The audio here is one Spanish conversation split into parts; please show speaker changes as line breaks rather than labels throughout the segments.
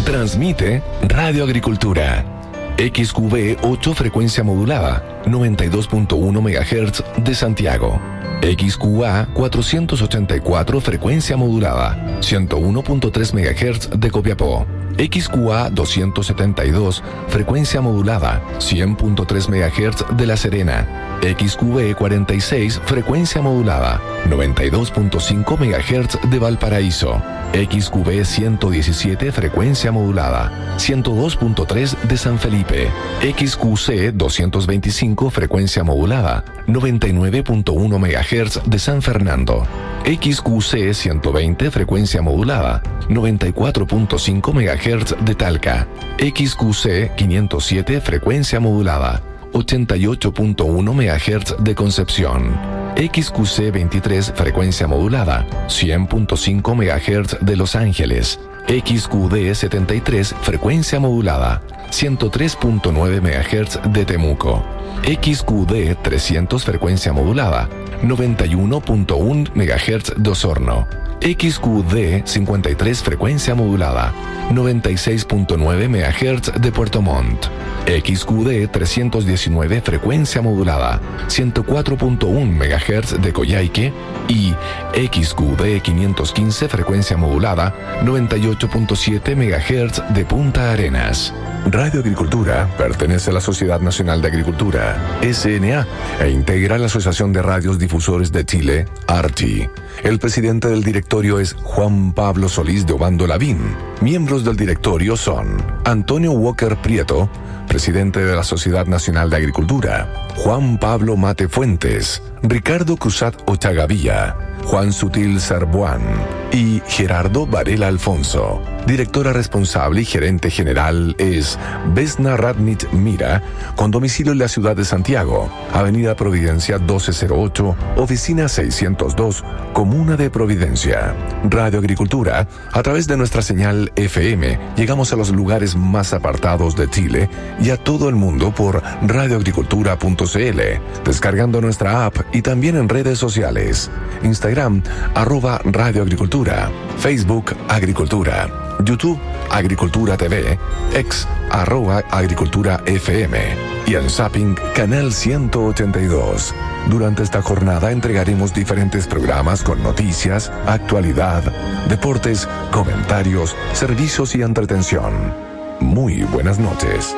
Transmite Radio Agricultura. XQB 8 frecuencia modulada, 92.1 MHz de Santiago. XQA 484 frecuencia modulada, 101.3 MHz de Copiapó. XQA 272 frecuencia modulada, 100.3 MHz de La Serena. XQB 46 frecuencia modulada, 92.5 MHz de Valparaíso. XQB 117 frecuencia modulada, 102.3 de San Felipe. XQC 225 frecuencia modulada, 99.1 MHz de San Fernando. XQC 120 frecuencia modulada, 94.5 MHz de Talca. XQC 507 frecuencia modulada, 88.1 MHz de Concepción. XQC 23 frecuencia modulada, 100.5 MHz de Los Ángeles. XQD 73 frecuencia modulada, 103.9 MHz de Temuco. XQD 300 frecuencia modulada, 91.1 MHz de Osorno. XQD 53 frecuencia modulada, 96.9 MHz de Puerto Montt. XQD 319 frecuencia modulada, 104.1 MHz de Coyhaique. Y XQD 515 frecuencia modulada, 98.7 MHz de Punta Arenas. Radio Agricultura pertenece a la Sociedad Nacional de Agricultura, SNA, e integra la Asociación de Radios Difusores de Chile, ARCHI. El presidente del directorio es Juan Pablo Solís de Obando Lavín. Miembros del directorio son Antonio Walker Prieto, presidente de la Sociedad Nacional de Agricultura; Juan Pablo Mate Fuentes; Ricardo Cruzat Ochagavía; Juan Sutil Sarbuán y Gerardo Varela Alfonso. Directora responsable y gerente general es Vesna Radnich Mira, con domicilio en la ciudad de Santiago, Avenida Providencia 1208, Oficina 602, Comuna de Providencia. Radio Agricultura, a través de nuestra señal FM, llegamos a los lugares más apartados de Chile y a todo el mundo por radioagricultura.cl, descargando nuestra app y también en redes sociales. Instagram, @radioagricultura, Facebook, Agricultura, YouTube, Agricultura TV, X, @Agricultura FM y en Zapping, Canal 182. Durante esta jornada entregaremos diferentes programas con noticias, actualidad, deportes, comentarios, servicios y entretención. Muy buenas noches.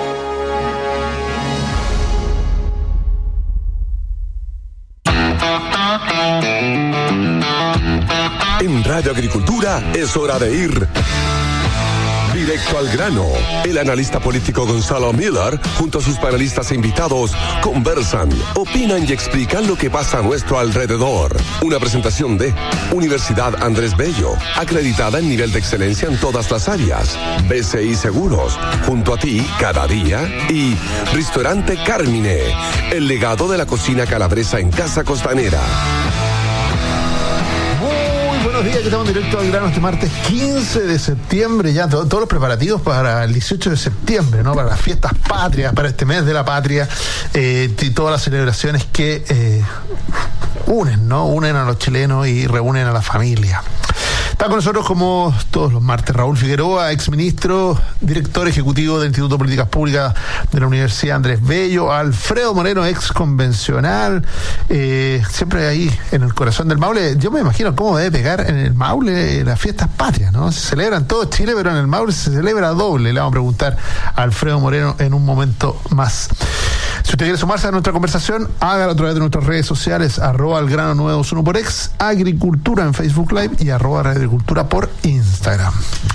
En Radio Agricultura es hora de ir directo al grano. El analista político Gonzalo Miller, junto a sus panelistas e invitados, conversan, opinan y explican lo que pasa a nuestro alrededor. Una presentación de Universidad Andrés Bello, acreditada en nivel de excelencia en todas las áreas. BCI Seguros, junto a ti cada día. Y Restaurante Carmine, el legado de la cocina calabresa en Casa Costanera.
Buenos días, que estamos directo al grano este martes 15 de septiembre, ya todos los preparativos para el 18 de septiembre, ¿no? Para las fiestas patrias, para este mes de la patria, y todas las celebraciones que unen a los chilenos y reúnen a la familia. Está con nosotros, como todos los martes, Raúl Figueroa, exministro, director ejecutivo del Instituto de Políticas Públicas de la Universidad Andrés Bello; Alfredo Moreno, ex convencional, siempre ahí en el corazón del Maule. Yo me imagino cómo debe pegar en el Maule las fiestas patrias, ¿no? Se celebran todo Chile, pero en el Maule se celebra doble. Le vamos a preguntar a Alfredo Moreno en un momento más. Si usted quiere sumarse a nuestra conversación, hágalo a través de nuestras redes sociales, @elgrano921 por X, Agricultura en Facebook Live y @radioagricultura por Instagram.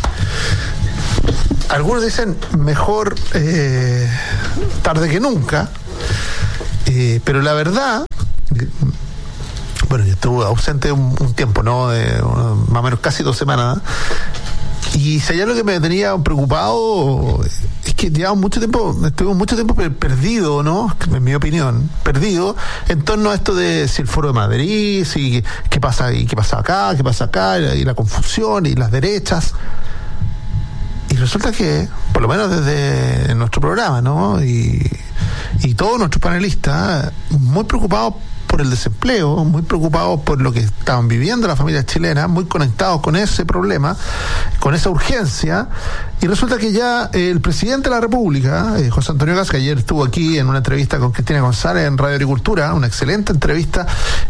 Algunos dicen mejor tarde que nunca, pero la verdad, bueno, yo estuve ausente un tiempo, ¿no? Más o menos casi 2 semanas, y si hay algo que me tenía preocupado es que estuvimos mucho tiempo perdido, ¿no? En mi opinión, perdido en torno a esto de si el Foro de Madrid, si qué pasa acá, y la confusión y las derechas. Y resulta que, por lo menos desde nuestro programa, ¿no? Y todos nuestros panelistas, muy preocupados por el desempleo, muy preocupados por lo que estaban viviendo las familias chilenas, muy conectados con ese problema, con esa urgencia, y resulta que ya el presidente de la República, José Antonio Kast, que ayer estuvo aquí en una entrevista con Cristina González en Radio Agricultura, una excelente entrevista,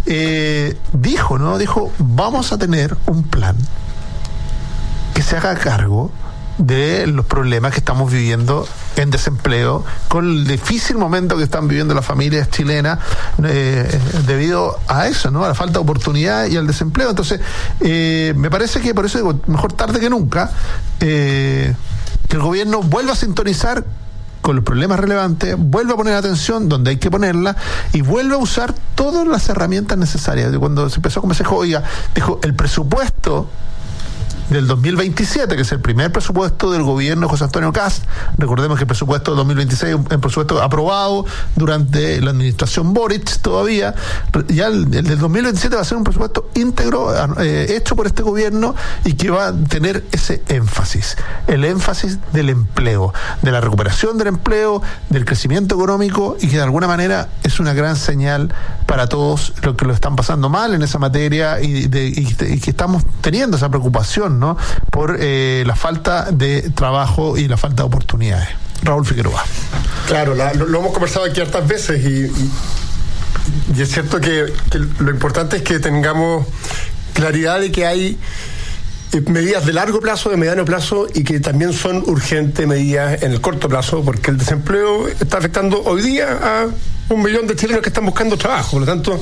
dijo, vamos a tener un plan que se haga cargo de los problemas que estamos viviendo en desempleo, con el difícil momento que están viviendo las familias chilenas debido a eso, ¿no? A la falta de oportunidad y al desempleo. Entonces, me parece que, por eso digo, mejor tarde que nunca, que el gobierno vuelva a sintonizar con los problemas relevantes, vuelve a poner atención donde hay que ponerla y vuelve a usar todas las herramientas necesarias. Cuando se empezó a conversar, dijo, el presupuesto del 2027, que es el primer presupuesto del gobierno de José Antonio Kast. Recordemos que el presupuesto del 2026 es un presupuesto aprobado durante la administración Boric todavía. Ya el del 2027 va a ser un presupuesto íntegro, hecho por este gobierno, y que va a tener ese énfasis, el énfasis del empleo, de la recuperación del empleo, del crecimiento económico, y que de alguna manera es una gran señal para todos los que lo están pasando mal en esa materia y que estamos teniendo esa preocupación, ¿no? Por la falta de trabajo y la falta de oportunidades. Raúl Figueroa.
Claro, lo hemos conversado aquí hartas veces y es cierto que lo importante es que tengamos claridad de que hay medidas de largo plazo, de mediano plazo, y que también son urgentes medidas en el corto plazo, porque el desempleo está afectando hoy día a 1 millón de chilenos que están buscando trabajo. Por lo tanto,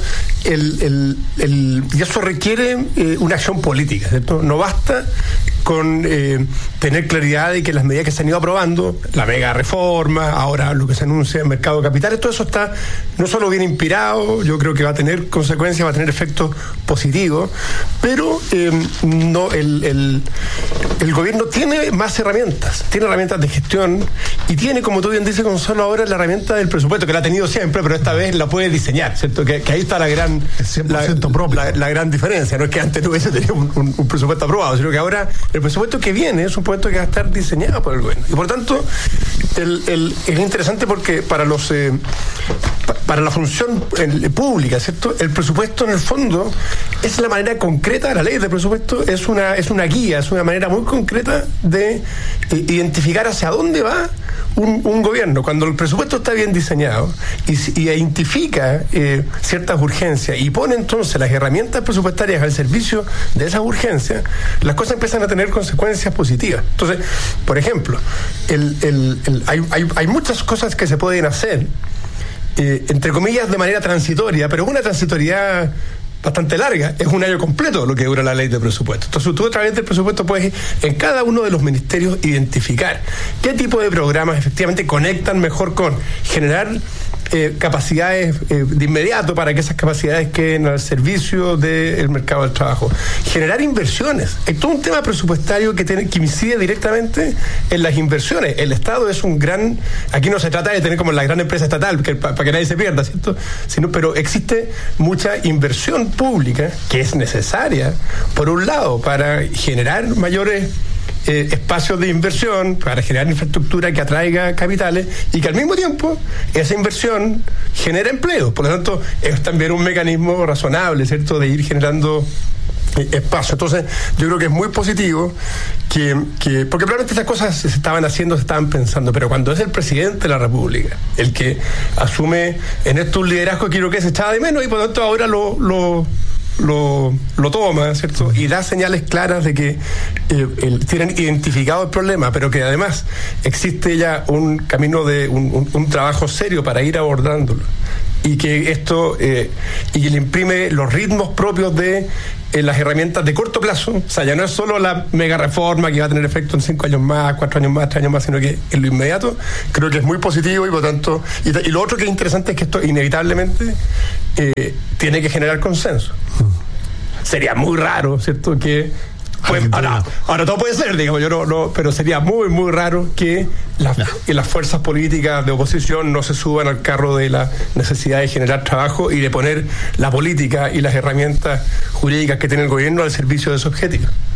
y eso requiere una acción política, ¿cierto? No basta con tener claridad de que las medidas que se han ido aprobando, la mega reforma, ahora lo que se anuncia en mercado de capitales, todo eso está no solo bien inspirado, yo creo que va a tener consecuencias, va a tener efectos positivos, pero no el gobierno tiene más herramientas, tiene herramientas de gestión y tiene, como tú bien dices, Gonzalo, ahora la herramienta del presupuesto, que la ha tenido siempre, pero esta vez la puede diseñar, ¿cierto? Que ahí está la gran
100% propio.
La gran diferencia. No es que antes no hubiese tenido un presupuesto aprobado, sino que ahora el presupuesto que viene es un presupuesto que va a estar diseñado por el gobierno. Y por tanto, es interesante porque para la función pública, ¿cierto? El presupuesto, en el fondo, es la manera concreta, la ley de presupuesto es una guía, es una manera muy concreta de identificar hacia dónde va un gobierno. Cuando el presupuesto está bien diseñado y identifica ciertas urgencias y pone entonces las herramientas presupuestarias al servicio de esas urgencias, las cosas empiezan a tener consecuencias positivas. Entonces, por ejemplo, hay muchas cosas que se pueden hacer, entre comillas, de manera transitoria, pero una transitoriedad bastante larga, es 1 año completo lo que dura la ley de presupuesto. Entonces tú, a través del presupuesto, puedes en cada uno de los ministerios identificar qué tipo de programas efectivamente conectan mejor con generar capacidades de inmediato para que esas capacidades queden al servicio del mercado del trabajo. Generar inversiones. Hay todo un tema presupuestario que incide directamente en las inversiones. El Estado es un gran... Aquí no se trata de tener como la gran empresa estatal, para que nadie se pierda, ¿cierto? Pero existe mucha inversión pública que es necesaria, por un lado, para generar mayores espacios de inversión, para generar infraestructura que atraiga capitales y que al mismo tiempo esa inversión genera empleo. Por lo tanto, es también un mecanismo razonable, ¿cierto?, de ir generando espacio. Entonces, yo creo que es muy positivo que porque probablemente estas cosas se estaban haciendo, se estaban pensando, pero cuando es el presidente de la República el que asume en esto un liderazgo que creo que se echaba de menos y por lo tanto ahora lo toma, ¿cierto? Y da señales claras de que tienen identificado el problema, pero que además existe ya un camino de un trabajo serio para ir abordándolo. Y que esto y que le imprime los ritmos propios de las herramientas de corto plazo. O sea, ya no es solo la mega reforma que va a tener efecto en 5 años más, 4 años más, 3 años más, sino que en lo inmediato creo que es muy positivo y por tanto, y lo otro que es interesante es que esto inevitablemente tiene que generar consenso. Sería muy raro, ¿cierto?, que ahora todo puede ser, digamos, pero sería muy, muy raro que las fuerzas políticas de oposición no se suban al carro de la necesidad de generar trabajo y de poner la política y las herramientas jurídicas que tiene el gobierno al servicio de ese objetivo.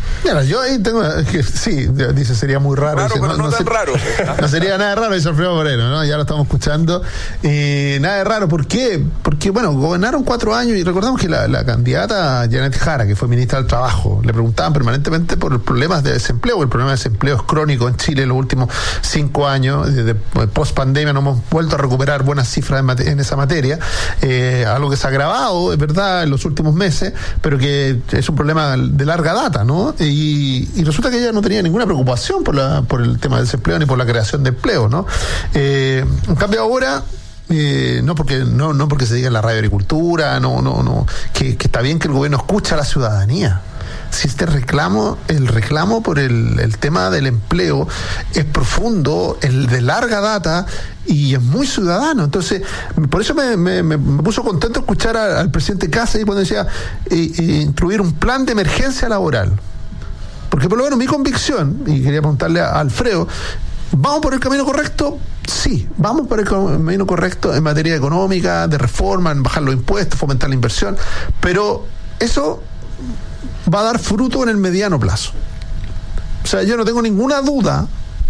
Mira, yo ahí tengo que sí, dice sería muy raro.
Raro,
dice,
pero no tan raro.
No sería nada raro, dice Alfredo Moreno, ¿no? Ya lo estamos escuchando. Nada de raro, ¿por qué? Porque, bueno, gobernaron 4 años y recordamos que la candidata Janet Jara, que fue ministra del Trabajo, le preguntaban permanentemente por problemas de desempleo. El problema de desempleo es crónico en Chile en los últimos 5 años. Desde post pandemia no hemos vuelto a recuperar buenas cifras en esa materia. Algo que se ha agravado, es verdad, en los últimos meses, pero que es un problema de larga data, ¿no? Y resulta que ella no tenía ninguna preocupación por el tema del desempleo ni por la creación de empleo, ¿no? En cambio ahora, no porque se diga en la radio agricultura, que está bien que el gobierno escucha a la ciudadanía. Si el reclamo por el tema del empleo es profundo, el de larga data y es muy ciudadano. Entonces, por eso me puso contento escuchar al presidente Kast cuando decía incluir un plan de emergencia laboral. Porque por lo menos mi convicción, y quería preguntarle a Alfredo, ¿vamos por el camino correcto? Sí, vamos por el camino correcto en materia económica, de reforma, en bajar los impuestos, fomentar la inversión, pero eso va a dar fruto en el mediano plazo. O sea, yo no tengo ninguna duda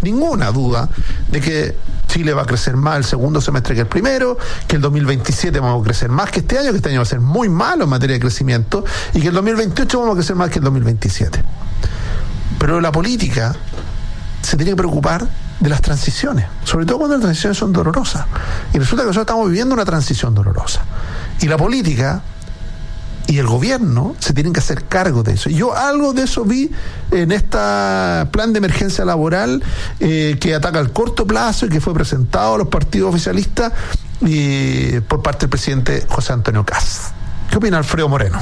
de que Chile va a crecer más el segundo semestre que el primero, que el 2027 vamos a crecer más que este año va a ser muy malo en materia de crecimiento, y que el 2028 vamos a crecer más que el 2027. Pero la política se tiene que preocupar de las transiciones, sobre todo cuando las transiciones son dolorosas. Y resulta que nosotros estamos viviendo una transición dolorosa. Y la política y el gobierno se tienen que hacer cargo de eso. Yo algo de eso vi en este plan de emergencia laboral que ataca al corto plazo y que fue presentado a los partidos oficialistas por parte del presidente José Antonio Kast. ¿Qué opina Alfredo Moreno?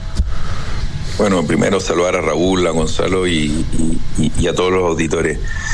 Bueno, primero saludar a Raúl, a Gonzalo y a todos los auditores.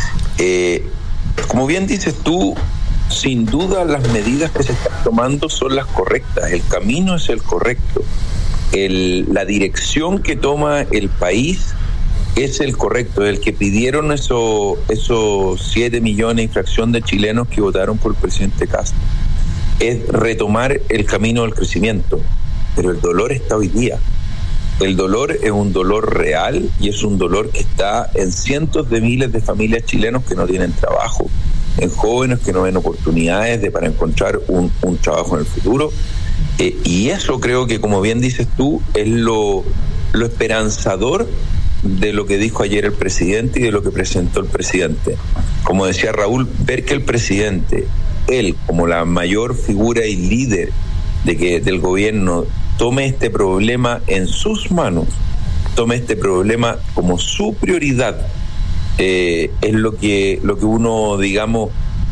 Como bien dices tú, sin duda las medidas que se están tomando son las correctas, el camino es el correcto, la dirección que toma el país es el correcto, el que pidieron esos 7 millones y fracción de chilenos que votaron por el presidente Kast, es retomar el camino del crecimiento, pero el dolor está hoy día. El dolor es un dolor real y es un dolor que está en cientos de miles de familias chilenos que no tienen trabajo, en jóvenes que no ven oportunidades para encontrar un trabajo en el futuro. Y eso creo que, como bien dices tú, es lo esperanzador de lo que dijo ayer el presidente y de lo que presentó el presidente. Como decía Raúl, ver que el presidente, él como la mayor figura y líder del gobierno, tome este problema en sus manos, tome este problema como su prioridad, es lo que uno, digamos,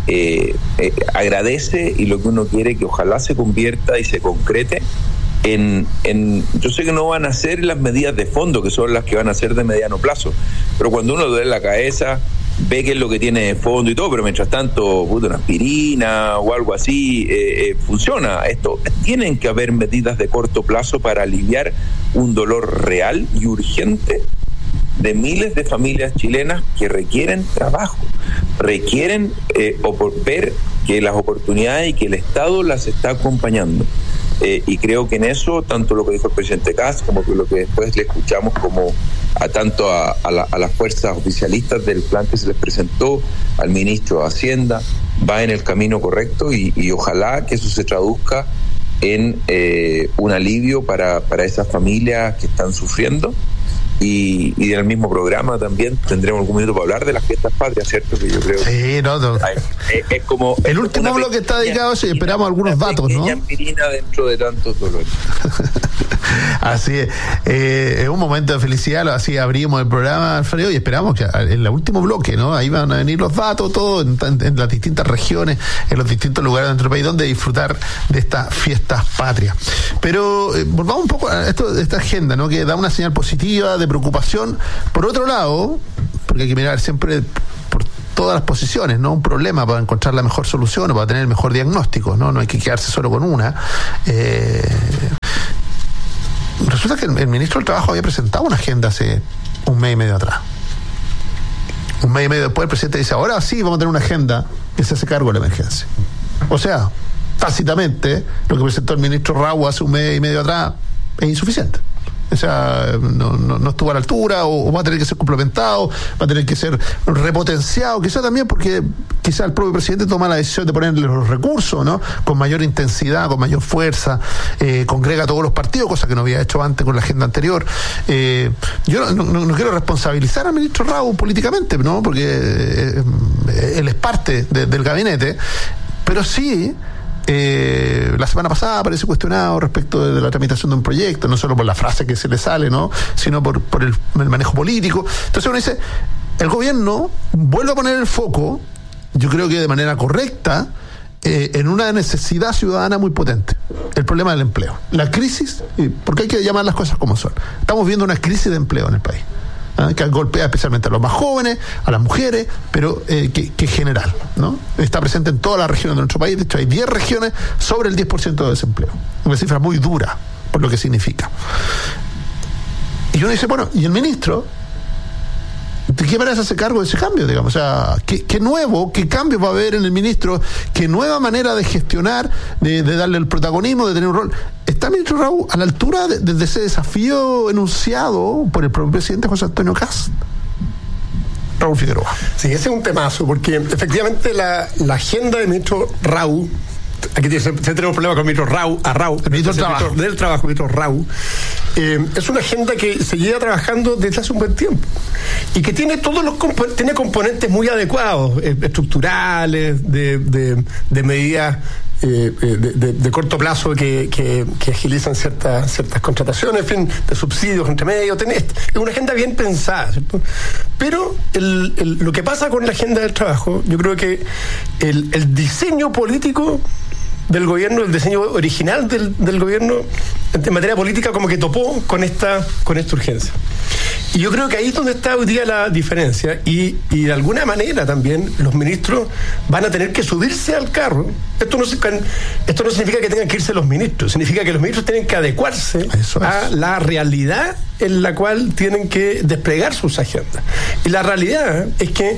agradece, y lo que uno quiere que ojalá se convierta y se concrete en yo sé que no van a ser las medidas de fondo, que son las que van a ser de mediano plazo, pero cuando uno duele la cabeza, ve qué es lo que tiene de fondo y todo, pero mientras tanto, una aspirina o algo así, funciona esto. Tienen que haber medidas de corto plazo para aliviar un dolor real y urgente de miles de familias chilenas que requieren trabajo, requieren ver que las oportunidades y que el Estado las está acompañando. Y creo que en eso, tanto lo que dijo el presidente Kast como que lo que después le escuchamos como tanto a las fuerzas oficialistas del plan que se les presentó, al ministro de Hacienda, va en el camino correcto, y ojalá que eso se traduzca en un alivio para esas familias que están sufriendo. Y en el mismo programa también tendremos algún minuto para hablar de las fiestas patrias, ¿cierto? Que yo creo
sí, no.
Es como
el último bloque está dedicado a eso y esperamos algunos datos, ¿no?
Aspirina dentro de tantos dolores.
Así es un momento de felicidad, así abrimos el programa, Alfredo, y esperamos que en el último bloque, ¿no? Ahí van a venir los datos, todo en las distintas regiones, en los distintos lugares de nuestro país donde disfrutar de estas fiestas patrias. Pero volvamos un poco a esta agenda, ¿no? Que da una señal positiva de preocupación. Por otro lado, porque hay que mirar siempre por todas las posiciones, ¿no? Un problema para encontrar la mejor solución o para tener el mejor diagnóstico, ¿no? No hay que quedarse solo con una. Resulta que el ministro del Trabajo había presentado una agenda hace un mes y medio atrás. Un mes y medio después el presidente dice, ahora sí vamos a tener una agenda que se hace cargo de la emergencia. O sea, tácitamente, lo que presentó el ministro Raúl hace un mes y medio atrás es insuficiente. O sea, no estuvo a la altura, o va a tener que ser complementado, va a tener que ser repotenciado, quizá también porque quizá el propio presidente toma la decisión de ponerle los recursos, ¿no? Con mayor intensidad, con mayor fuerza, congrega a todos los partidos, cosa que no había hecho antes con la agenda anterior. Yo no quiero responsabilizar al ministro Rau políticamente, ¿no? Porque él es parte del gabinete, pero sí. La semana pasada apareció cuestionado respecto de la tramitación de un proyecto, no solo por la frase que se le sale, ¿no? Sino por el manejo político. Entonces uno dice, el gobierno vuelve a poner el foco, yo creo que de manera correcta, en una necesidad ciudadana muy potente: el problema del empleo, la crisis, porque hay que llamar las cosas como son. Estamos viendo una crisis de empleo en el país, que golpea especialmente a los más jóvenes, a las mujeres, pero que es general, ¿no? Está presente en todas las regiones de nuestro país. De hecho, hay 10 regiones sobre el 10% de desempleo. Una cifra muy dura por lo que significa. Y uno dice, bueno, ¿y el ministro? ¿De qué manera se hace cargo de ese cambio, digamos? O sea, ¿qué cambio va a haber en el ministro? ¿Qué nueva manera de gestionar, de darle el protagonismo, de tener un rol? ¿Está el ministro Rau a la altura de ese desafío enunciado por el propio presidente José Antonio Kast? Raúl Figueroa.
Sí, ese es un temazo, porque efectivamente la agenda del ministro Rau, aquí tenemos problemas con el ministro Rau, el ministro del Trabajo, el ministro Rau, es una agenda que se lleva trabajando desde hace un buen tiempo y que tiene tiene componentes muy adecuados, estructurales, de medidas de corto plazo que agilizan ciertas contrataciones, en fin, de subsidios entre medio. Es una agenda bien pensada, ¿cierto? Pero lo que pasa con la agenda del trabajo, yo creo que el diseño político del gobierno, el diseño original del gobierno en materia política, como que topó con esta urgencia. Y yo creo que ahí es donde está hoy día la diferencia, y de alguna manera también los ministros van a tener que subirse al carro. Esto no significa que tengan que irse los ministros, significa que los ministros tienen que adecuarse a la realidad en la cual tienen que desplegar sus agendas. Y la realidad es que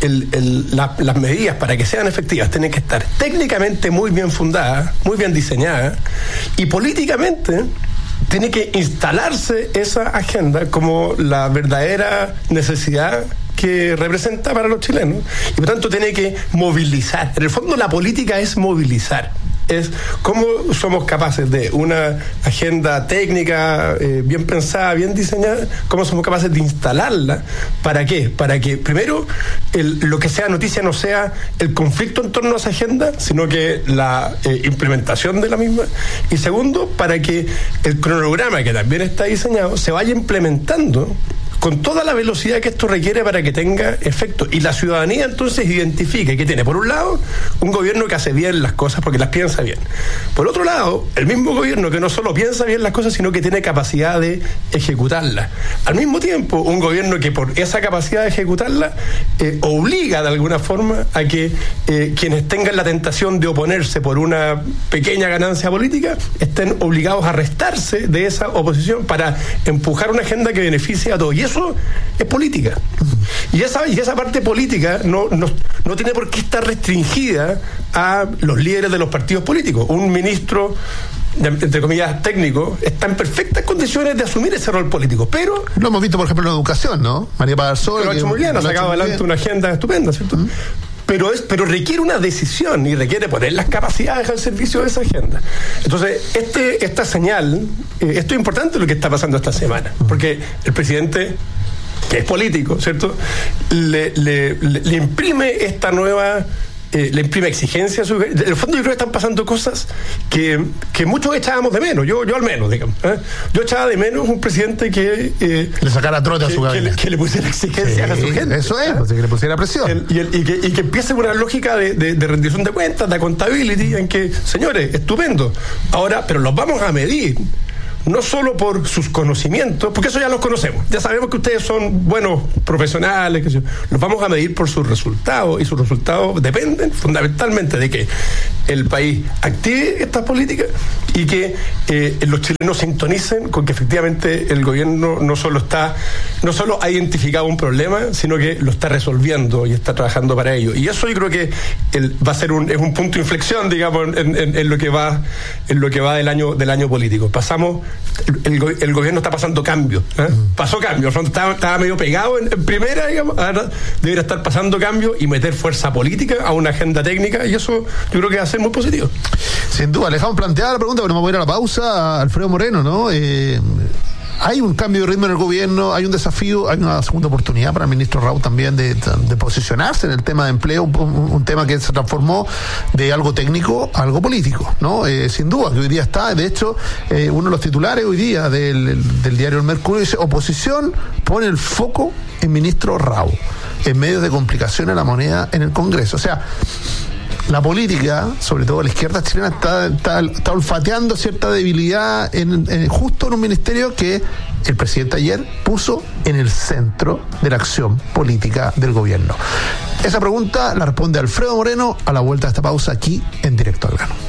las medidas, para que sean efectivas, tienen que estar técnicamente muy bien fundadas, muy bien diseñadas, y políticamente tiene que instalarse esa agenda como la verdadera necesidad que representa para los chilenos, y por tanto tiene que movilizar. En el fondo, la política es movilizar. Es cómo somos capaces de una agenda técnica bien pensada, bien diseñada, cómo somos capaces de instalarla. ¿Para qué? Para que, primero, lo que sea noticia no sea el conflicto en torno a esa agenda, sino que la implementación de la misma. Y segundo, para que el cronograma, que también está diseñado, se vaya implementando con toda la velocidad que esto requiere para que tenga efecto. Y la ciudadanía entonces identifique que tiene, por un lado, un gobierno que hace bien las cosas porque las piensa bien. Por otro lado, el mismo gobierno que no solo piensa bien las cosas, sino que tiene capacidad de ejecutarlas. Al mismo tiempo, un gobierno que por esa capacidad de ejecutarlas obliga de alguna forma a que quienes tengan la tentación de oponerse por una pequeña ganancia política estén obligados a restarse de esa oposición para empujar una agenda que beneficie a todos. Y eso es política. Y esa parte política no tiene por qué estar restringida a los líderes de los partidos políticos. Un ministro, entre comillas, técnico, está en perfectas condiciones de asumir ese rol político, pero...
Lo hemos visto, por ejemplo, en la educación, ¿no? María Pagarsol...
Lo ha hecho muy bien, ha sacado adelante una agenda estupenda, ¿cierto? Pero requiere una decisión y requiere poner las capacidades al servicio de esa agenda. Entonces, esta señal, esto es importante lo que está pasando esta semana, porque el presidente, que es político, ¿cierto?, le imprime esta nueva... le imprime exigencias. En el fondo, yo creo que están pasando cosas que muchos echábamos de menos. Yo al menos, digamos. Yo echaba de menos un presidente que
le sacara trote a su gabinete,
que le pusiera exigencias a su gente.
Eso es, que le pusiera presión.
Y que empiece una lógica de rendición de cuentas, de accountability, en que, señores, estupendo. Ahora, pero los vamos a medir. No solo por sus conocimientos, porque eso ya los conocemos, ya sabemos que ustedes son buenos profesionales, los vamos a medir por sus resultados, y sus resultados dependen fundamentalmente de que el país active estas políticas y que los chilenos sintonicen con que efectivamente el gobierno no solo ha identificado un problema, sino que lo está resolviendo y está trabajando para ello. Y eso yo creo que va a ser un punto de inflexión, digamos, en lo que va del año político. Pasamos el gobierno está pasando cambio. Pasó cambio, al fondo estaba medio pegado en primera, digamos, ahora debería estar pasando cambio y meter fuerza política a una agenda técnica, y eso yo creo que va a ser muy positivo.
Sin duda, le dejamos planteada la pregunta, pero vamos a ir a la pausa. Alfredo Moreno, ¿no? Hay un cambio de ritmo en el gobierno, hay un desafío, hay una segunda oportunidad para el ministro Rau también de posicionarse en el tema de empleo, un tema que se transformó de algo técnico a algo político, ¿no? Sin duda, que hoy día está, de hecho, uno de los titulares hoy día del diario El Mercurio dice: oposición pone el foco en ministro Rau, en medio de complicaciones de la moneda en el Congreso. O sea, la política, sobre todo la izquierda chilena, está olfateando cierta debilidad justo en un ministerio que el presidente ayer puso en el centro de la acción política del gobierno. Esa pregunta la responde Alfredo Moreno a la vuelta de esta pausa aquí en Directo al Grano.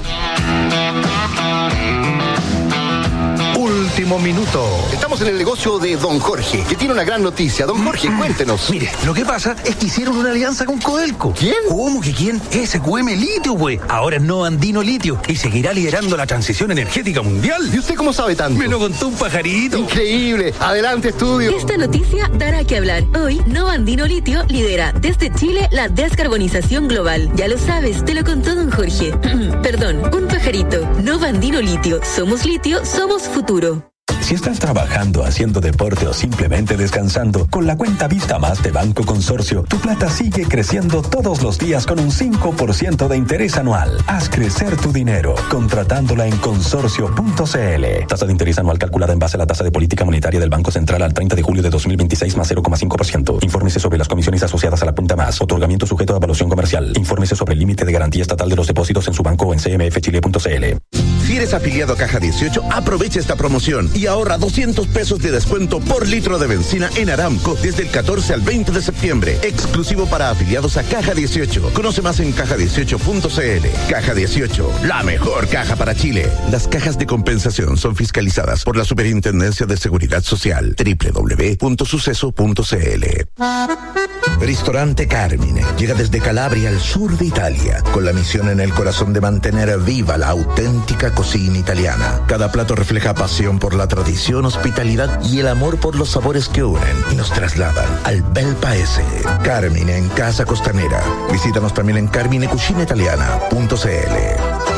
Último minuto. Estamos en el negocio de Don Jorge, que tiene una gran noticia. Don Jorge, cuéntenos.
Mire, lo que pasa es que hicieron una alianza con Codelco.
¿Quién?
¿Cómo que quién? SQM Litio, güey. Ahora es Nova Andino Litio y seguirá liderando la transición energética mundial.
¿Y usted cómo sabe tanto?
Me lo contó un pajarito.
Increíble. Adelante, estudio.
Esta noticia dará que hablar. Hoy, Nova Andino Litio lidera desde Chile la descarbonización global. Ya lo sabes, te lo contó Don Jorge. Perdón, un pajarito. Nova Andino Litio. Somos futuro.
Si estás trabajando, haciendo deporte o simplemente descansando, con la cuenta Vista Más de Banco Consorcio, tu plata sigue creciendo todos los días con un 5% de interés anual. Haz crecer tu dinero contratándola en consorcio.cl. Tasa de interés anual calculada en base a la tasa de política monetaria del Banco Central al 30 de julio de 2026 más 0,5%. Infórmese sobre las comisiones asociadas a la cuenta Más. Otorgamiento sujeto a evaluación comercial. Infórmese sobre el límite de garantía estatal de los depósitos en su banco o en cmfchile.cl.
Si eres afiliado a Caja 18, aprovecha esta promoción y ahorra 200 pesos de descuento por litro de benzina en Aramco desde el 14 al 20 de septiembre. Exclusivo para afiliados a Caja 18. Conoce más en caja18.cl. Caja 18, la mejor caja para Chile. Las cajas de compensación son fiscalizadas por la Superintendencia de Seguridad Social. www.suceso.cl. Ristorante Carmine llega desde Calabria al sur de Italia, con la misión en el corazón de mantener viva la auténtica cocina italiana. Cada plato refleja pasión por la tradición, hospitalidad y el amor por los sabores que unen y nos trasladan al bel paese. Carmine en Casa Costanera. Visítanos también en carminecucinaitaliana.cl.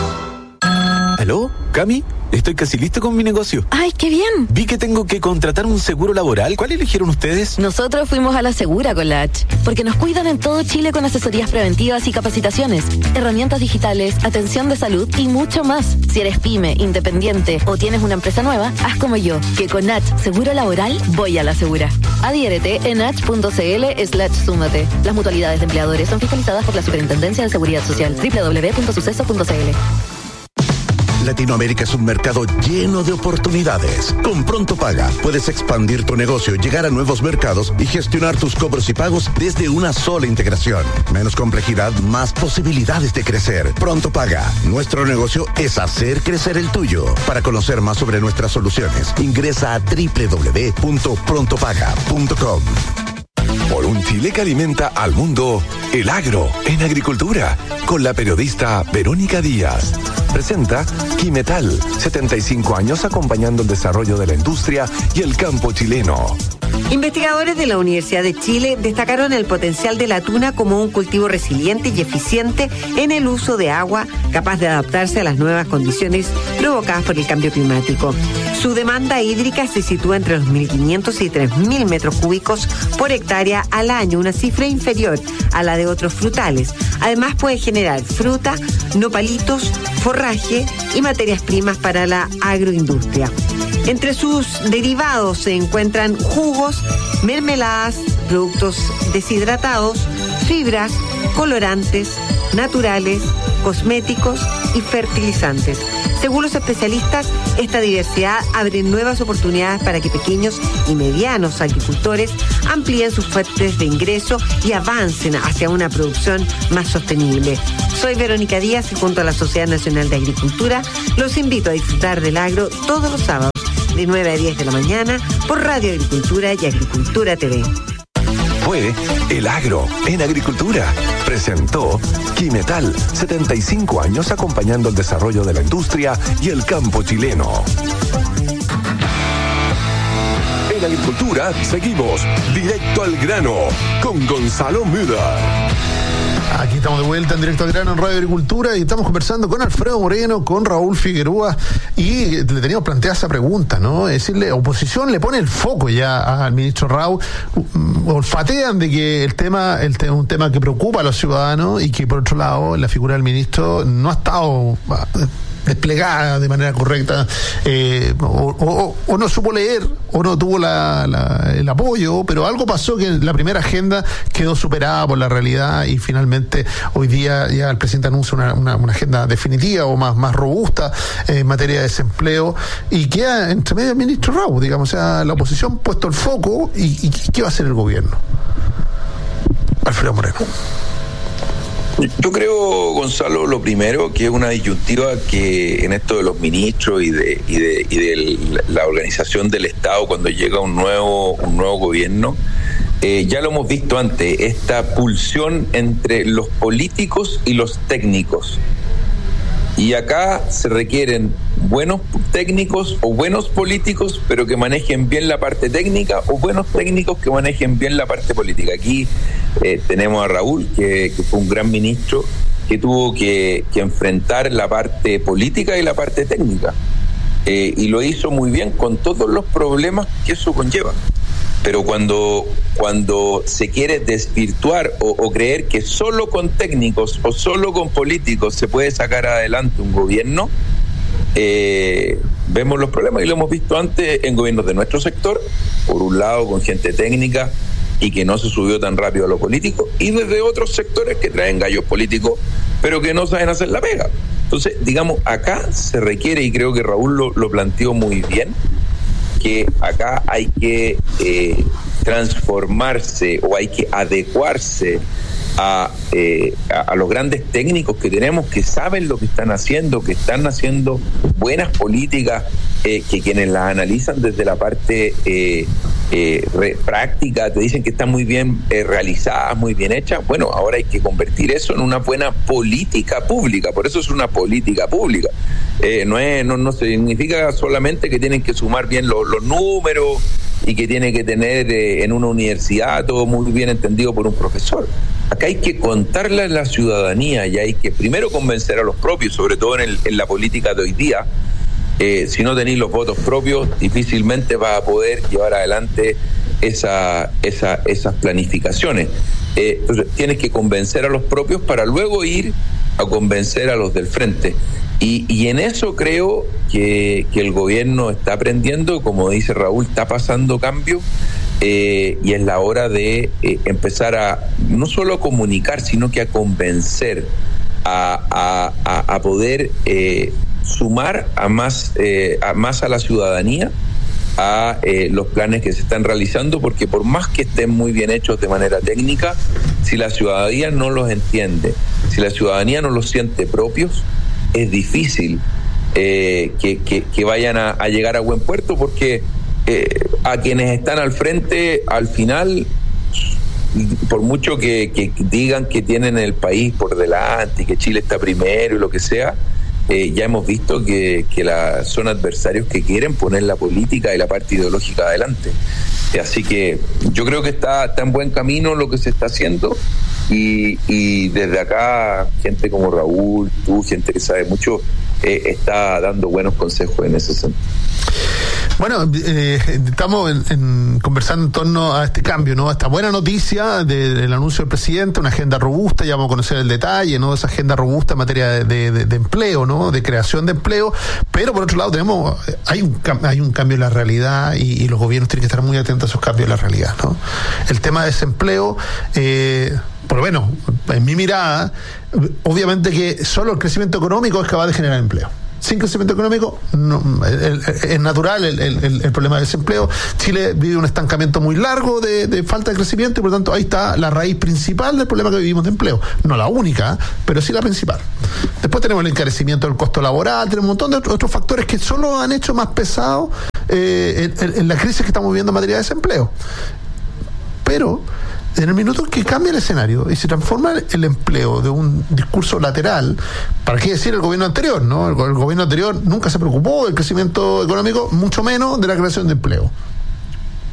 ¿Aló? ¿Cami? Estoy casi listo con mi negocio.
¡Ay, qué bien!
Vi que tengo que contratar un seguro laboral. ¿Cuál eligieron ustedes?
Nosotros fuimos a la Segura con la H, porque nos cuidan en todo Chile con asesorías preventivas y capacitaciones, herramientas digitales, atención de salud y mucho más. Si eres pyme, independiente o tienes una empresa nueva, haz como yo, que con H Seguro Laboral voy a la Segura. Adhiérete en h.cl/súmate. Las mutualidades de empleadores son fiscalizadas por la Superintendencia de Seguridad Social. www.suceso.cl.
Latinoamérica es un mercado lleno de oportunidades. Con Pronto Paga puedes expandir tu negocio, llegar a nuevos mercados y gestionar tus cobros y pagos desde una sola integración. Menos complejidad, más posibilidades de crecer. Pronto Paga. Nuestro negocio es hacer crecer el tuyo. Para conocer más sobre nuestras soluciones, ingresa a www.prontopaga.com.
Por un Chile que alimenta al mundo, el agro en agricultura, con la periodista Verónica Díaz. Presenta Quimetal, 75 años acompañando el desarrollo de la industria y el campo chileno.
Investigadores de la Universidad de Chile destacaron el potencial de la tuna como un cultivo resiliente y eficiente en el uso de agua, capaz de adaptarse a las nuevas condiciones provocadas por el cambio climático. Su demanda hídrica se sitúa entre los 1.500 y 3.000 metros cúbicos por hectárea al año, una cifra inferior a la de otros frutales. Además puede generar fruta, nopalitos, forraje y materias primas para la agroindustria. Entre sus derivados se encuentran jugos, mermeladas, productos deshidratados, fibras, colorantes, naturales, cosméticos y fertilizantes. Según los especialistas, esta diversidad abre nuevas oportunidades para que pequeños y medianos agricultores amplíen sus fuentes de ingreso y avancen hacia una producción más sostenible. Soy Verónica Díaz y junto a la Sociedad Nacional de Agricultura los invito a disfrutar del agro todos los sábados de 9 a 10 de la mañana por Radio Agricultura y Agricultura TV.
Fue El Agro en Agricultura. Presentó Quimetal, 75 años acompañando el desarrollo de la industria y el campo chileno. Radio Agricultura seguimos directo al grano con Gonzalo Müller.
Aquí estamos de vuelta en Directo al Grano en Radio Agricultura y estamos conversando con Alfredo Moreno, con Raúl Figueroa y le teníamos planteada esa pregunta, ¿no? Es decirle, oposición le pone el foco ya al ministro Raúl, olfatean de que el tema es un tema que preocupa a los ciudadanos y que por otro lado la figura del ministro no ha estado desplegada de manera correcta, o no supo leer, o no tuvo el apoyo, pero algo pasó que la primera agenda quedó superada por la realidad y finalmente hoy día ya el presidente anuncia una agenda definitiva o más robusta en materia de desempleo y queda entre medio el ministro Raúl, digamos, o sea, la oposición puesto el foco y ¿qué va a hacer el gobierno? Alfredo Moreno.
Yo creo, Gonzalo, lo primero, que es una disyuntiva que en esto de los ministros y de la organización del Estado cuando llega un nuevo gobierno, ya lo hemos visto antes, esta pulsión entre los políticos y los técnicos. Y acá se requieren buenos técnicos o buenos políticos, pero que manejen bien la parte técnica, o buenos técnicos que manejen bien la parte política. Aquí tenemos a Raúl, que fue un gran ministro, que tuvo que enfrentar la parte política y la parte técnica. Y lo hizo muy bien con todos los problemas que eso conlleva. Pero cuando se quiere desvirtuar o creer que solo con técnicos o solo con políticos se puede sacar adelante un gobierno, vemos los problemas y lo hemos visto antes en gobiernos de nuestro sector, por un lado con gente técnica y que no se subió tan rápido a lo político, y desde otros sectores que traen gallos políticos pero que no saben hacer la pega. Entonces, digamos, acá se requiere, y creo que Raúl lo planteó muy bien, que acá hay que transformarse o hay que adecuarse a los grandes técnicos que tenemos, que saben lo que están haciendo, que están haciendo buenas políticas, que quienes las analizan desde la parte práctica te dicen que están muy bien realizadas, muy bien hechas. Bueno, ahora hay que convertir eso en una buena política pública, por eso es una política pública. No significa solamente que tienen que sumar bien los números y que tiene que tener en una universidad todo muy bien entendido por un profesor. Acá hay que contarle a la ciudadanía y hay que primero convencer a los propios, sobre todo en la política de hoy día. Si no tenéis los votos propios, difícilmente vas a poder llevar adelante esas planificaciones. Entonces tienes que convencer a los propios para luego ir a convencer a los del frente. Y en eso creo que el gobierno está aprendiendo, como dice Raúl, está pasando cambio, y es la hora de empezar a no solo a comunicar, sino que a convencer, a poder sumar a más a la ciudadanía a los planes que se están realizando, porque por más que estén muy bien hechos de manera técnica, si la ciudadanía no los entiende, si la ciudadanía no los siente propios, es difícil que vayan a llegar a buen puerto, porque a quienes están al frente, al final, por mucho que digan que tienen el país por delante y que Chile está primero y lo que sea, ya hemos visto que son adversarios que quieren poner la política y la parte ideológica adelante. Así que yo creo que está en buen camino lo que se está haciendo, y desde acá gente como Raúl, tú, gente que sabe mucho, está dando buenos consejos en ese sentido.
Bueno, estamos conversando en torno a este cambio, ¿no? A esta buena noticia del anuncio del presidente, una agenda robusta, ya vamos a conocer el detalle, ¿no? Esa agenda robusta en materia de empleo, ¿no? De creación de empleo, pero por otro lado hay un cambio en la realidad y los gobiernos tienen que estar muy atentos a esos cambios en la realidad, ¿no? El tema de desempleo, por lo menos, en mi mirada, obviamente que solo el crecimiento económico es capaz de generar empleo. Sin crecimiento económico es natural el problema del desempleo. Chile vive un estancamiento muy largo de falta de crecimiento, y por lo tanto ahí está la raíz principal del problema que vivimos de empleo. No la única, pero sí la principal. Después tenemos el encarecimiento del costo laboral, tenemos un montón de otros factores que solo han hecho más pesado en la crisis que estamos viviendo en materia de desempleo. Pero en el minuto que cambia el escenario y se transforma el empleo de un discurso lateral, ¿para qué decir el gobierno anterior? ¿No? El gobierno anterior nunca se preocupó del crecimiento económico, mucho menos de la creación de empleo.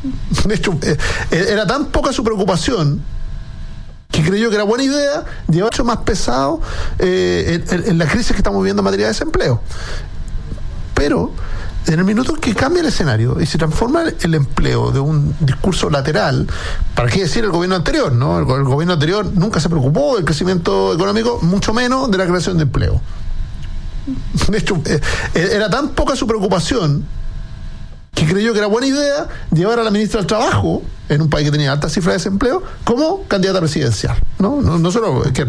De hecho, era tan poca su preocupación que creyó que era buena idea llevar mucho más pesado en la crisis que estamos viviendo en materia de desempleo. Pero en el minuto en que cambia el escenario y se transforma el empleo de un discurso lateral, ¿para qué decir el gobierno anterior? ¿No? El gobierno anterior nunca se preocupó del crecimiento económico, mucho menos de la creación de empleo. De hecho, era tan poca su preocupación que creyó que era buena idea llevar a la ministra del Trabajo, en un país que tenía alta cifra de desempleo, como candidata presidencial. No solo que